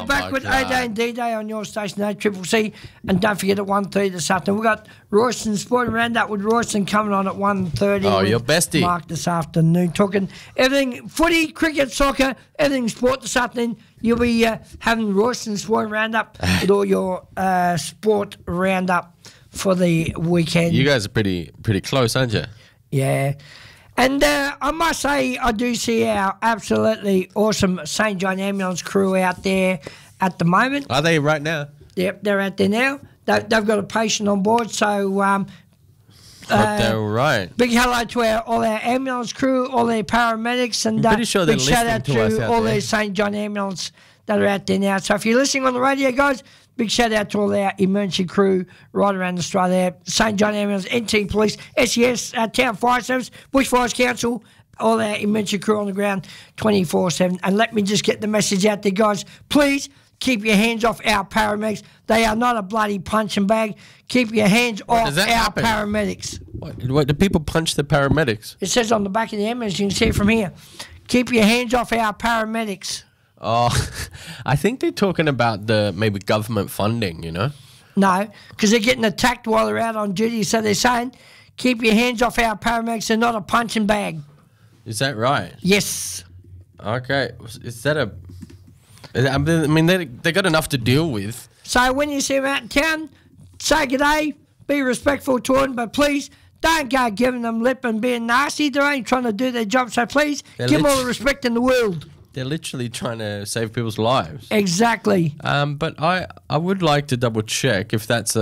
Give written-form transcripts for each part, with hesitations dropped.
we're back with A-Day and D-Day on your station, ACCC. And don't forget at 1:30 this afternoon. We've got Royston Sporting Roundup with Royston coming on at 1:30. Oh, your bestie. Mark this afternoon. Talking everything, footy, cricket, soccer, everything sport this afternoon. You'll be having Royston Sporting Roundup with all your sport roundup for the weekend. You guys are pretty close, aren't you? Yeah. And I must say, I do see our absolutely awesome St. John Ambulance crew out there at the moment. Are they right now? Yep, they're out there now. They've got a patient on board, so They're all right. big hello to all our ambulance crew, all their paramedics, and I'm pretty sure they're big shout out listening to us to out all there. the St. John Ambulance that are out there now. So if you're listening on the radio, guys, big shout out to all our emergency crew right around Australia. St. John Ambulance, NT Police, SES, Town Fire Service, Bushfires Council, all our emergency crew on the ground 24/7. And let me just get the message out there, guys. Please keep your hands off our paramedics. They are not a bloody punching bag. Keep your hands off does that our happen? paramedics. What do people punch the paramedics? It says on the back of the ambulance, you can see it from here. Keep your hands off our paramedics. Oh, I think they're talking about the maybe government funding, you know? No, because they're getting attacked while they're out on duty. So they're saying, keep your hands off our paramedics. They're not a punching bag. Is that right? Yes. Okay. Is that a... I mean, they got enough to deal with. So when you see them out in town, say good day, be respectful to them, but please don't go giving them lip and being nasty. They're only trying to do their job, so please give them all the respect in the world. They're literally trying to save people's lives. Exactly. But I would like to double check if that's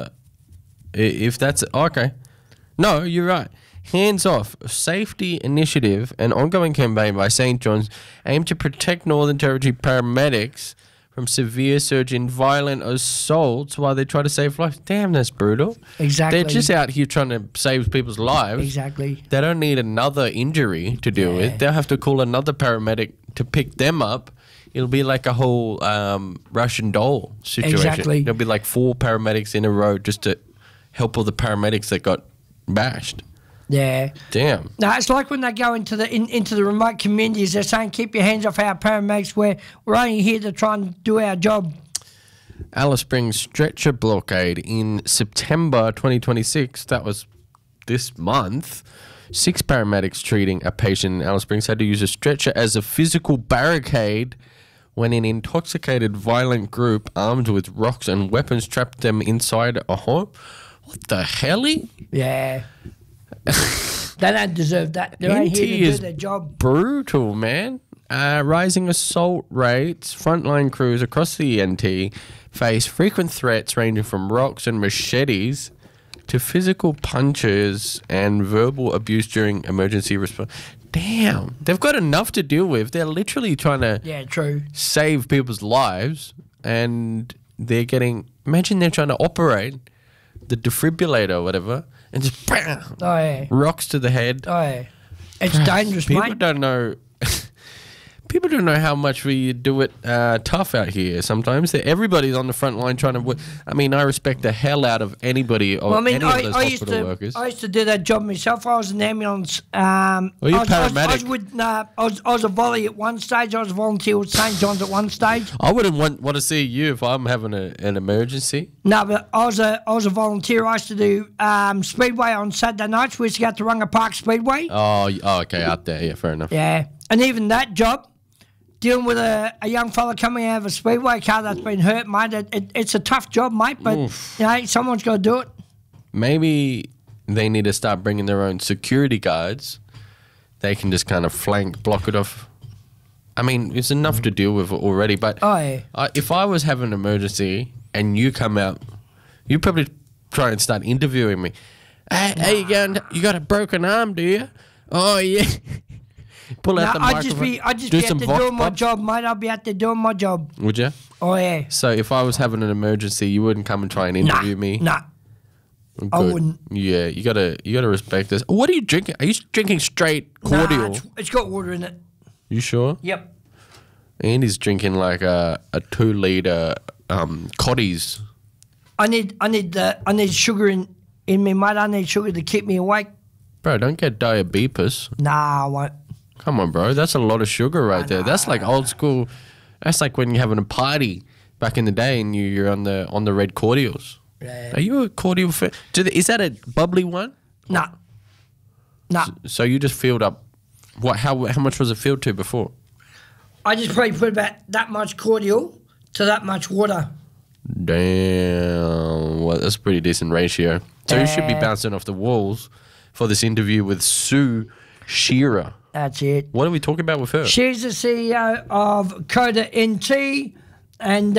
okay. No, you're right. Hands Off, safety initiative, an ongoing campaign by St. John's aimed to protect Northern Territory paramedics from severe surge in violent assaults while they try to save lives. Damn, that's brutal. Exactly. They're just out here trying to save people's lives. Exactly. They don't need another injury to deal with. They'll have to call another paramedic to pick them up. It'll be like a whole Russian doll situation. Exactly. There'll be like 4 paramedics in a row just to help all the paramedics that got bashed. Yeah. Damn. No, it's like when they go into the remote communities, they're saying, keep your hands off our paramedics. We're only here to try and do our job. Alice Springs stretcher blockade in September 2026. That was this month. 6 paramedics treating a patient in Alice Springs had to use a stretcher as a physical barricade when an intoxicated violent group armed with rocks and weapons trapped them inside a home. What the hell? Yeah. They don't deserve that. They're only here to do their job. Brutal, man. Rising assault rates. Frontline crews across the NT face frequent threats ranging from rocks and machetes to physical punches and verbal abuse during emergency response. Damn, they've got enough to deal with. They're literally trying to save people's lives, and they're getting... Imagine they're trying to operate the defibrillator or whatever, and just bam, rocks to the head. Oh, yeah. It's dangerous, People mate. don't know. People don't know how much we do it tough out here. Sometimes everybody's on the front line trying to work. I mean, I respect the hell out of anybody or any of those hospital workers. I used to do that job myself. I was an ambulance. Well, you're paramedic. I was a volley at one stage. I was a volunteer with St. John's at one stage. I wouldn't want to see you if I'm having an emergency. No, but I was a volunteer. I used to do Speedway on Saturday nights. We used to go to Runga Park Speedway. Oh, okay, out there. Yeah, fair enough. Yeah, and even that job, dealing with a young fella coming out of a Speedway car that's been hurt, mate, it's a tough job, mate, but you know, someone's got to do it. Maybe they need to start bringing their own security guards. They can just kind of block it off. I mean, it's enough to deal with already, but if I was having an emergency and you come out, you probably try and start interviewing me. Hey, how you going? You got a broken arm, do you? Oh, yeah. Pull out the microphone. I'd just be out there doing my job, mate. I'd be out there doing my job. Would you? Oh, yeah. So if I was having an emergency, you wouldn't come and try and interview me? Nah. Good. I wouldn't. Yeah, you gotta respect this. What are you drinking? Are you drinking straight cordial? Nah, it's got water in it. You sure? Yep. Andy's drinking like a 2-litre Cotties. I need sugar in me, mate. I need sugar to keep me awake. Bro, don't get diabetes. Nah, I won't. Come on, bro. That's a lot of sugar right there. That's like old school That's like when you're having a party back in the day and you're on the red cordials. Yeah. Are you a cordial fan? Is that a bubbly one? No. No. So you just filled up. What? How much was it filled to before? I just probably put about that much cordial to that much water. Damn. Well, that's a pretty decent ratio. So you should be bouncing off the walls for this interview with Sue Shearer. That's it. What are we talking about with her? She's the CEO of Coda NT and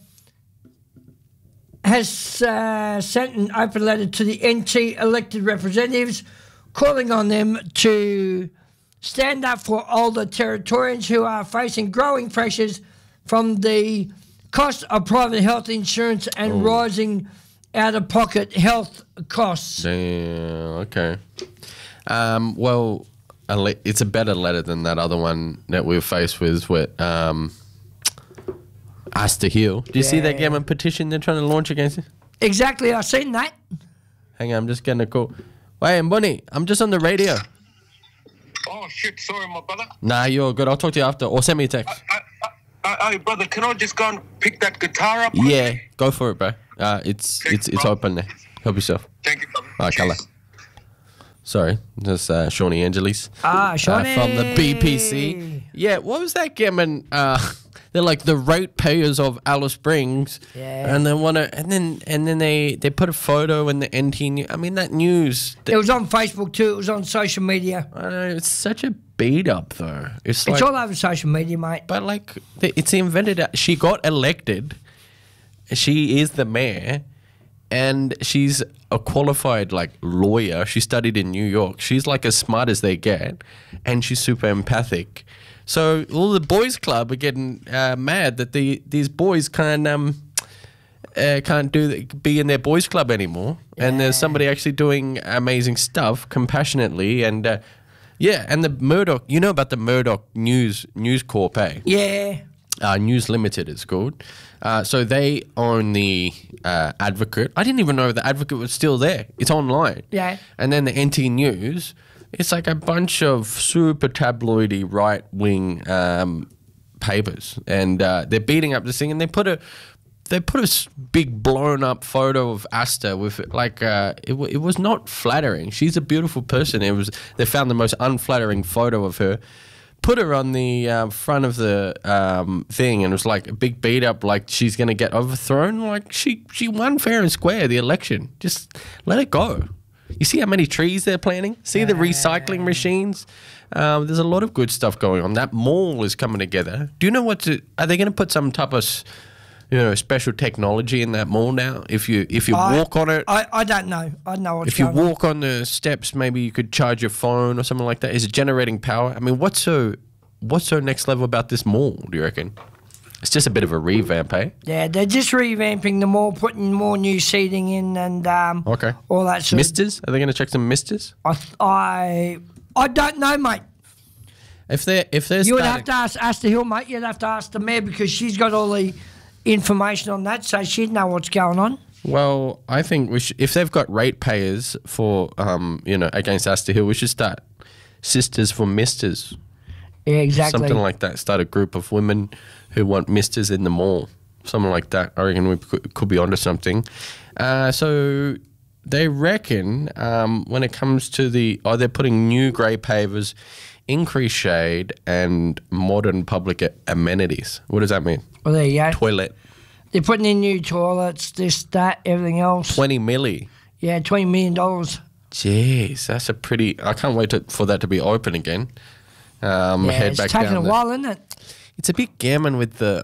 has sent an open letter to the NT elected representatives calling on them to stand up for older Territorians who are facing growing pressures from the cost of private health insurance and rising out-of-pocket health costs. Damn, okay. Well, it's a better letter than that other one that we were faced with Asta Hill. Do you see that government petition they're trying to launch against it? Exactly, I've seen that. Hang on, I'm just getting a call. Wait, Bonnie, I'm just on the radio. Oh, shit. Sorry, my brother. Nah, you're good. I'll talk to you after. Or send me a text. Hey, brother, can I just go and pick that guitar up? Yeah, go for it, bro. It's open there. Help yourself. Thank you, brother. All right, Cheers. colour. Sorry, that's Shawnee Angelis. Shawnee. From the BPC. Yeah, what was that gammon? They're like the ratepayers of Alice Springs. Yeah. And they want to, and then they put a photo in the NT news. I mean, that news. It was on Facebook too. It was on social media. I know, it's such a beat up though. It's all over social media, mate. But like, it's invented. She got elected. She is the mayor. And she's a qualified like lawyer. She studied in New York. She's like as smart as they get, and she's super empathic. So all the boys' club are getting mad that these boys can't be in their boys' club anymore. Yeah. And there's somebody actually doing amazing stuff compassionately and and the Murdoch. You know about the Murdoch News Corp, eh? Yeah. News Limited it's called. So they own the Advocate. I didn't even know the Advocate was still there. It's online. Yeah. And then the NT News, it's like a bunch of super tabloidy right-wing papers. And they're beating up this thing. And they put a big blown-up photo of Asta with like it was not flattering. She's a beautiful person. They found the most unflattering photo of her. Put her on the front of the thing, and it was like a big beat up, like she's going to get overthrown. Like she won fair and square the election. Just let it go. You see how many trees they're planting? See the recycling machines? There's a lot of good stuff going on. That mall is coming together. Do you know are they going to put some type of special technology in that mall now? If you walk on it, I don't know. I don't know what's if you going on. walk on the steps, maybe you could charge your phone or something like that. Is it generating power? I mean, what's so next level about this mall? Do you reckon? It's just a bit of a revamp, eh? Yeah, they're just revamping the mall, putting more new seating in, and okay, all that sort. Misters? Are they going to check some misters? I don't know, mate. If there's you would have to ask Asta Hill, mate. You'd have to ask the mayor because she's got all the information on that, so she'd know what's going on. Well, I think if they've got ratepayers for against Asta Hill, we should start Sisters for Misters. Yeah, exactly. Something like that. Start a group of women who want misters in the mall. Something like that. I reckon we could be onto something. So they reckon when it comes to they're putting new grey pavers, increased shade, and modern public amenities. What does that mean? Well, there you go. Toilet. They're putting in new toilets, this, that, everything else. 20 milli. Yeah, $20 million. Jeez, that's a pretty... I can't wait for that to be open again. Head back it's taking down a while, isn't it? It's a bit gammon with the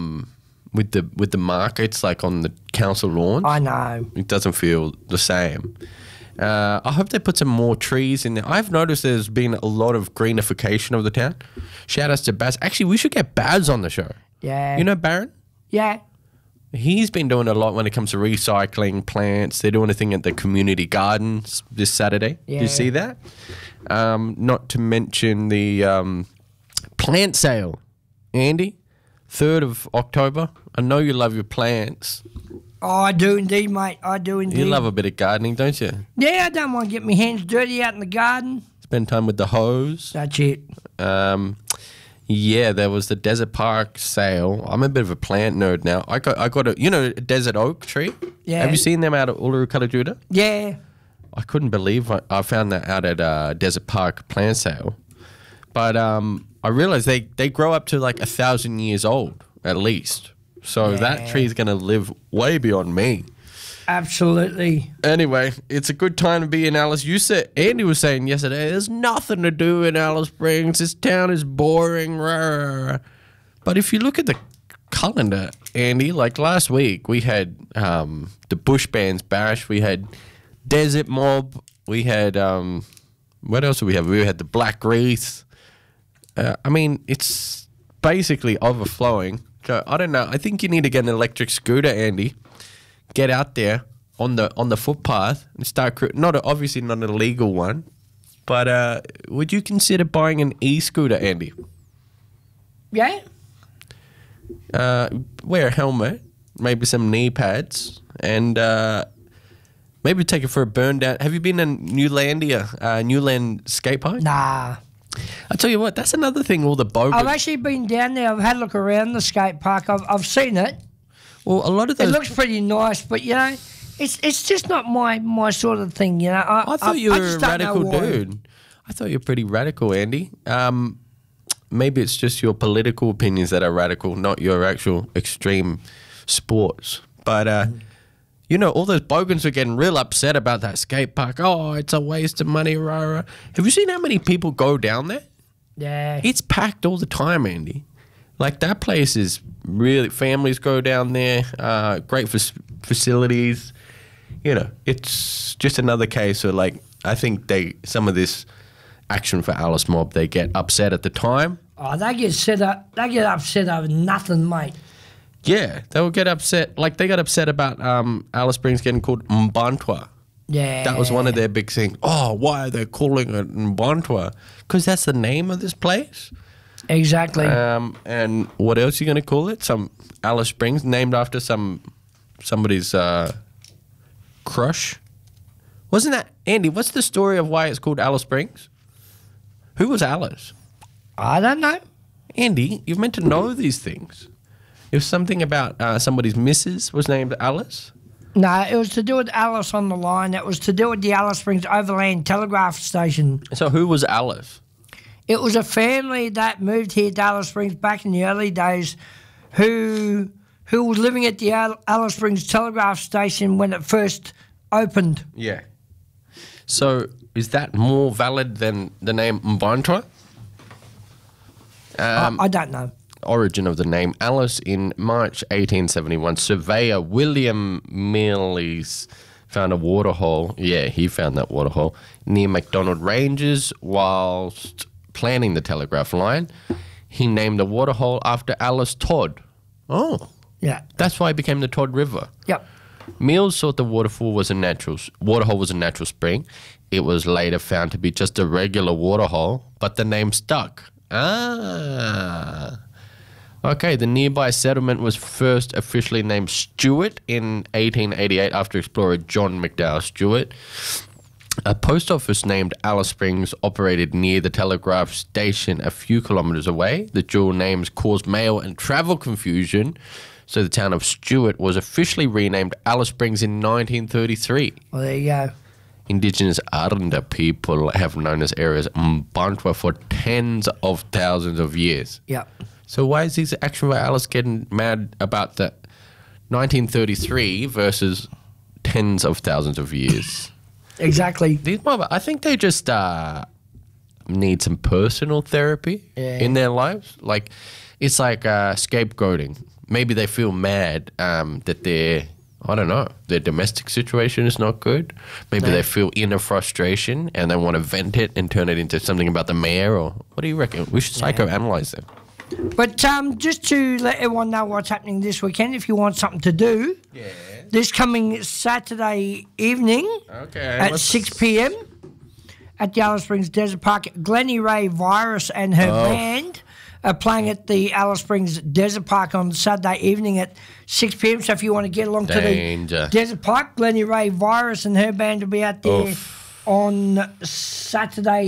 markets, like on the council lawns. I know. It doesn't feel the same. I hope they put some more trees in there. I've noticed there's been a lot of greenification of the town. Shout outs to Baz. Actually, we should get Baz on the show. Yeah. You know Barron? Yeah. He's been doing a lot when it comes to recycling plants. They're doing a thing at the community gardens this Saturday. Yeah. Do you see that? Not to mention the plant sale, Andy, 3rd of October. I know you love your plants. Oh, I do indeed, mate. I do indeed. You love a bit of gardening, don't you? Yeah, I don't want to get my hands dirty out in the garden. Spend time with the hose. That's it. Yeah, there was the Desert Park sale. I'm a bit of a plant nerd now. I got a desert oak tree. Yeah. Have you seen them out at Uluru Kalajuda? Yeah. I couldn't believe I found that out at Desert Park plant sale. But I realized they grow up to like 1,000 years old at least. So that tree is going to live way beyond me. Absolutely. Anyway, it's a good time to be in Alice. Andy was saying yesterday, there's nothing to do in Alice Springs. This town is boring. Rah. But if you look at the calendar, Andy, like last week, we had the Bush Bands Bash. We had Desert Mob. We had, what else did we have? We had the Black Wreath. I mean, it's basically overflowing. So I don't know. I think you need to get an electric scooter, Andy. Get out there on the footpath and start. Obviously not an illegal one, but would you consider buying an e-scooter, Andy? Yeah. Wear a helmet, maybe some knee pads, and maybe take it for a burn down. Have you been in Newland skate park? Nah. I tell you what, that's another thing. All the bogus. I've actually been down there. I've had a look around the skate park. I've seen it. Well, a lot of those. It looks pretty nice, but it's just not my sort of thing. I thought you were a just don't know radical why. dude. I thought you were pretty radical, Andy. Maybe it's just your political opinions that are radical, not your actual extreme sports. But all those bogans were getting real upset about that skate park. Oh, it's a waste of money. Rah, rah. Have you seen how many people go down there? Yeah. It's packed all the time, Andy. Like, that place is really, families go down there, great facilities. It's just another case of, like, I think some of this action for Alice Mob, they get upset at the time. Oh, they get upset over nothing, mate. Yeah, they will get upset. Like, they got upset about Alice Springs getting called Mbantwa. Yeah. That was one of their big things. Oh, why are they calling it Mbantwa? Because that's the name of this place. Exactly. And what else are you going to call it? Some Alice Springs, named after somebody's crush. Wasn't that, Andy, what's the story of why it's called Alice Springs? Who was Alice? I don't know. Andy, you're meant to know these things. It was something about somebody's missus was named Alice. No, it was to do with Alice on the line. It was to do with the Alice Springs Overland Telegraph Station. So who was Alice? It was a family that moved here to Alice Springs back in the early days who was living at the Alice Springs Telegraph Station when it first opened. Yeah. So is that more valid than the name Mbantwa? I don't know. Origin of the name Alice. In March 1871, surveyor William Mills found a waterhole. Yeah, he found that waterhole near McDonald Ranges whilst planning the telegraph line. He named the waterhole after Alice Todd. Oh, Yeah. that's why it became the Todd River. Yep. Mills thought the waterhole was a natural spring. It was later found to be just a regular waterhole, but the name stuck. Okay, the nearby settlement was first officially named Stewart in 1888 after explorer John McDowell Stewart. A post office named Alice Springs operated near the telegraph station a few kilometres away. The dual names caused mail and travel confusion, so the town of Stewart was officially renamed Alice Springs in 1933. Well, there you go. Indigenous Aranda people have known this area as Mbantwa for tens of thousands of years. Yep. So why is this action by Alice getting mad about the 1933 versus tens of thousands of years? Exactly. I think they just need some personal therapy in their lives. Like, it's like scapegoating. Maybe they feel mad that their domestic situation is not good. Maybe they feel inner frustration and they want to vent it and turn it into something about the mayor. Or what do you reckon? We should psychoanalyze them. But just to let everyone know what's happening this weekend, if you want something to do, this coming Saturday evening at 6 p.m. at the Alice Springs Desert Park, Glennie Ray Virus and her band are playing at the Alice Springs Desert Park on Saturday evening at 6 p.m. So if you want to get along to the Desert Park, Glennie Ray Virus and her band will be out there on Saturday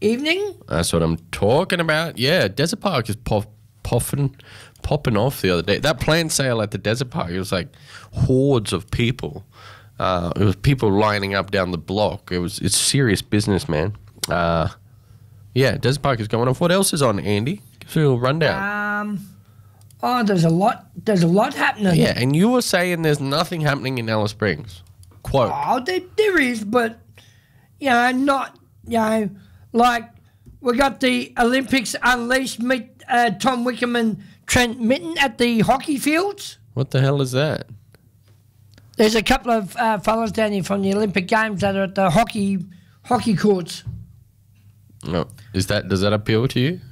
evening. That's what I'm talking about. Yeah, Desert Park is popping off the other day. That plant sale at the Desert Park, it was like hordes of people. It was people lining up down the block. It's serious business, man. Yeah, Desert Park is going off. What else is on, Andy? Give us a little rundown. There's a lot happening. Yeah, and you were saying there's nothing happening in Alice Springs. Quote. Oh, there is, but, not, like we got the Olympics Unleashed meet Tom Wickham and Trent Mitten at the hockey fields. What the hell is that? There's a couple of fellas down here from the Olympic Games that are at the hockey courts. No, does that appeal to you?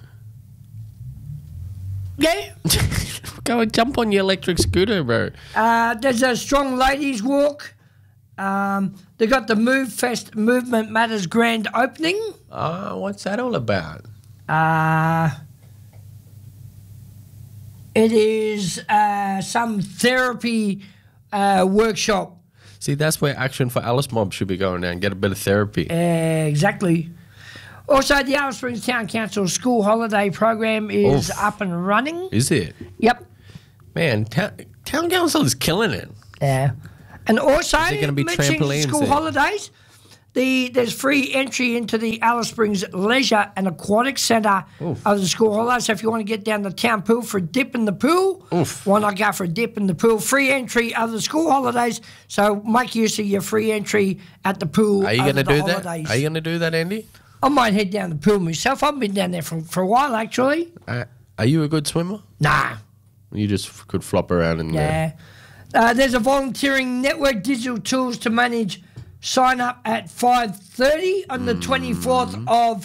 Yeah. Go and jump on your electric scooter, bro. There's a strong ladies walk. They got the Move Fest Movement Matters grand opening. What's that all about? It is some therapy workshop. See, that's where Action for Alice Mob should be going down, get a bit of therapy. Exactly. Also, the Alice Springs Town Council school holiday program is up and running. Is it? Yep. Man, Town Council is killing it. Yeah. And also, is there going to be trampolines school there? Holidays, there's free entry into the Alice Springs Leisure and Aquatic Centre of the school holidays. So if you want to get down the town pool for a dip in the pool, why not go for a dip in the pool? Free entry of the school holidays. So make use of your free entry at the pool. Are you going to do that? Holidays. Are you going to do that, Andy? I might head down the pool myself. I've been down there for a while, actually. Are you a good swimmer? Nah. You just could flop around in there. There's a volunteering network, digital tools to manage. Sign up at 5:30 on the 24th of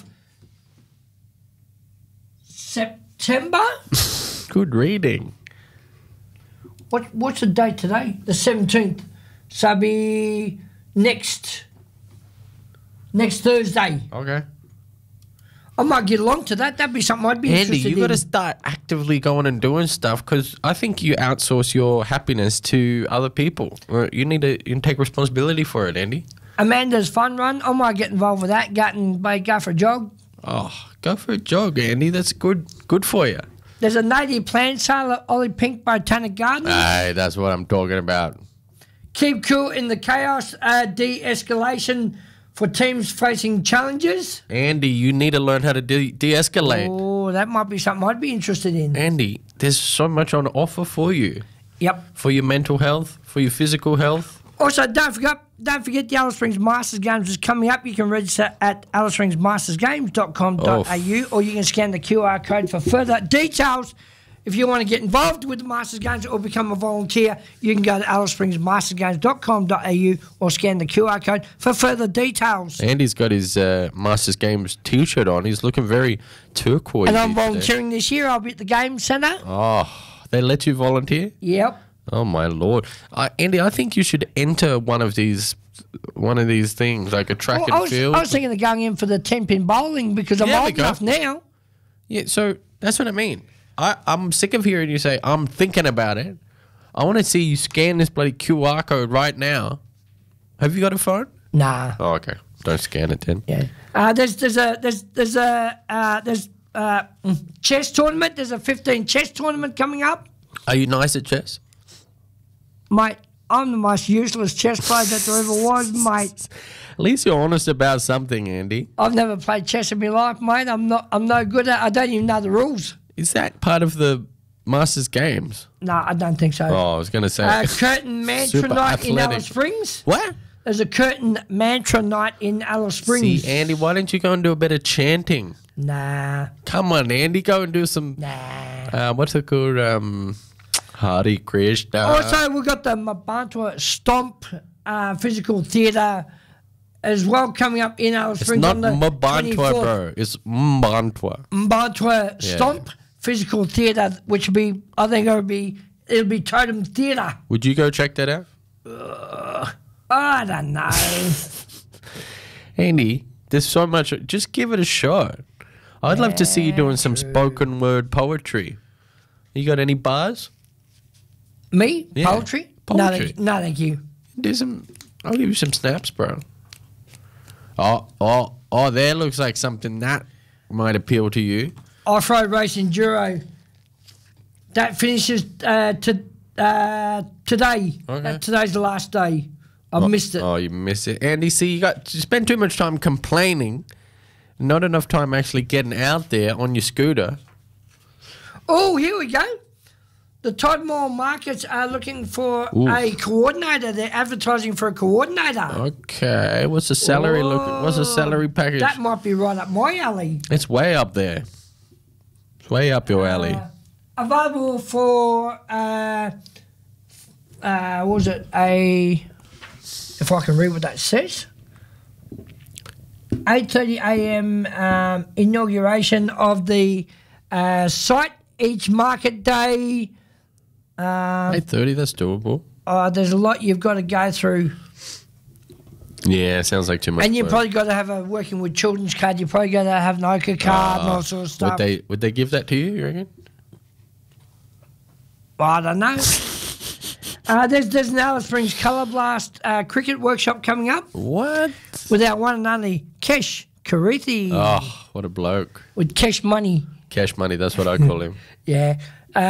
September. Good reading. What's the date today? The 17th. So it'll be next Thursday. Okay. I might get along to that. That'd be something I'd be interested in. Andy, you got to start actively going and doing stuff because I think you outsource your happiness to other people. You need to take responsibility for it, Andy. Amanda's Fun Run. I might get involved with that. Go for a jog. Oh, go for a jog, Andy. That's good for you. There's a native plant sale at Ollie Pink Botanic Garden. Hey, that's what I'm talking about. Keep cool in the chaos. De-escalation for teams facing challenges. Andy, you need to learn how to de-escalate. Oh, that might be something I'd be interested in. Andy, there's so much on offer for you. Yep. For your mental health, for your physical health. Also, don't forget the Alice Springs Masters Games is coming up. You can register at alicespringsmastersgames.com.au or you can scan the QR code for further details. If you want to get involved with the Masters Games or become a volunteer, you can go to alicespringsmastersgames.com.au or scan the QR code for further details. Andy's got his Masters Games t-shirt on. He's looking very turquoise. And I'm volunteering this year. I'll be at the Game Centre. Oh, they let you volunteer? Yep. Oh, my Lord. Andy, I think you should enter one of these things, like a track and field. I was thinking of going in for the 10-pin bowling because I'm old enough now. Yeah, so that's what I mean. I'm sick of hearing you say, I'm thinking about it. I want to see you scan this bloody QR code right now. Have you got a phone? Nah. Oh, okay. Don't scan it then. Yeah. There's chess tournament. There's a 15 chess tournament coming up. Are you nice at chess? Mate, I'm the most useless chess player that there ever was, mate. At least you're honest about something, Andy. I've never played chess in my life, mate. I'm no good at it. I don't even know the rules. Is that part of the Masters Games? No, I don't think so. Oh, I was going to say. Curtain Mantra Super Night in athletic. Alice Springs. What? There's a Curtain Mantra Night in Alice Springs. See, Andy, why don't you go and do a bit of chanting? Nah. Come on, Andy, go and do some. Nah. What's it called? Hare Krishna. Also, we've got the Mbantua Stomp physical theatre as well coming up in Alice Springs on the 24th. Mbantua, bro. It's Mbantua. Mbantua Stomp physical theatre, which will be, I think it'll be Totem Theatre. Would you go check that out? I don't know. Andy, there's so much. Just give it a shot. I'd love to see you doing some spoken word poetry. You got any bars? Me? Yeah. Poetry? Poetry. No, thank you. Do some. I'll give you some snaps, bro. Oh, Oh, there looks like something that might appeal to you. Off-road race enduro. That finishes today. Okay. Today's the last day. I missed it. Oh, you missed it. Andy, see, you spend too much time complaining, not enough time actually getting out there on your scooter. Oh, here we go. The Todmore Markets are looking for a coordinator. They're advertising for a coordinator. Okay, what's the salary What's the salary package? That might be right up my alley. It's way up there. It's way up your alley. Available for, what was it, if I can read what that says, 8:30 a.m. Inauguration of the site each market day. 8:30, that's doable. There's a lot you've got to go through. Yeah, sounds like too much. And you've work. probably got to have a working with children's card. You've probably got to have an OCA card and all sort of stuff. Would they give that to you reckon? I don't know. There's an Alice Springs Colour Blast cricket workshop coming up What? with our one and only Kesh Karithi Oh, what a bloke. with Kesh Money. Cash money, that's what I call him. Yeah.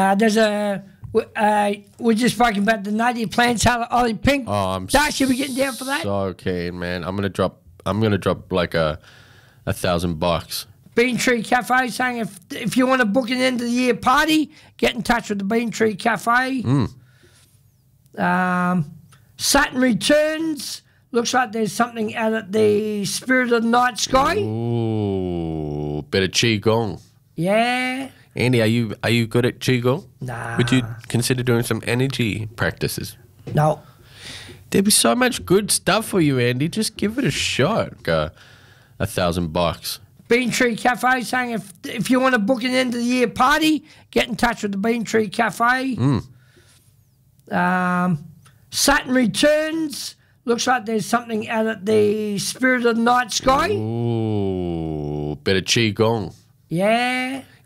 We just spoken about the native plant salad, Ollie Pink. Oh, I'm Darcy, we getting down for that? so keen, man. I'm gonna drop like $1,000. Bean Tree Cafe saying if you want to book an end of the year party, get in touch with the Bean Tree Cafe. Saturn Returns. Looks like there's something out at the Spirit of the Night Sky. Ooh, bit of qigong. Yeah. Andy, are you good at qigong? Nah. Would you consider doing some energy practices? No. There'd be so much good stuff for you, Andy. Just give it a shot. Go $1,000. Bean Tree Cafe saying if you want to book an end of the year party, get in touch with the Bean Tree Cafe. Saturn Returns. Looks like there's something out at the Spirit of the Night Sky. Ooh, bit of qigong. Yeah.